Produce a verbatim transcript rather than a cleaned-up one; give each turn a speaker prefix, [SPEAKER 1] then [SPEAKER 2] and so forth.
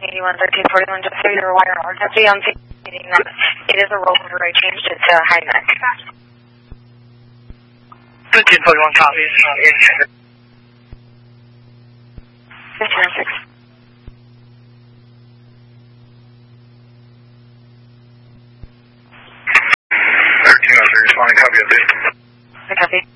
[SPEAKER 1] eighty-one thirteen forty-one, just so you're aware, our deputy on scene stating that it is a rollover. I changed it to high neck.
[SPEAKER 2] fifteen forty-one copy.
[SPEAKER 1] fifteen oh six.
[SPEAKER 3] thirteen oh three, responding, copy update.
[SPEAKER 1] I copy.